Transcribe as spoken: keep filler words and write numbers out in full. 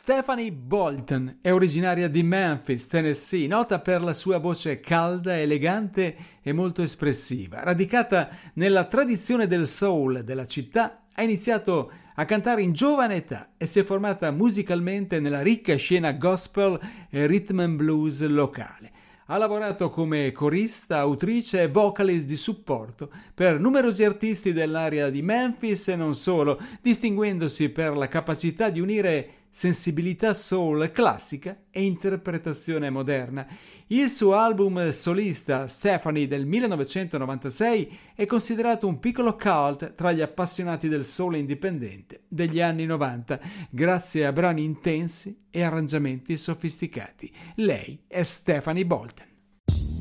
Stephanie Bolton è originaria di Memphis, Tennessee, nota per la sua voce calda, elegante e molto espressiva. Radicata nella tradizione del soul della città, ha iniziato a cantare in giovane età e si è formata musicalmente nella ricca scena gospel e rhythm and blues locale. Ha lavorato come corista, autrice e vocalist di supporto per numerosi artisti dell'area di Memphis e non solo, distinguendosi per la capacità di unire sensibilità soul classica e interpretazione moderna. Il suo album solista Stephanie del millenovecentonovantasei è considerato un piccolo cult tra gli appassionati del soul indipendente degli anni novanta, grazie a brani intensi e arrangiamenti sofisticati. Lei è Stephanie Bolton.